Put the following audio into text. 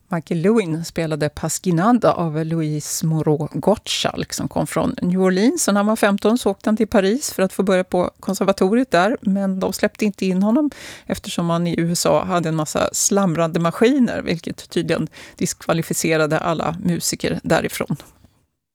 Michael Lewin spelade Pasquinada av Louise Moreau Gottschalk som kom från New Orleans. Och när han var 15 så åkte han till Paris för att få börja på konservatoriet där. Men de släppte inte in honom eftersom man i USA hade en massa slamrande maskiner, vilket tydligen diskvalificerade alla musiker därifrån.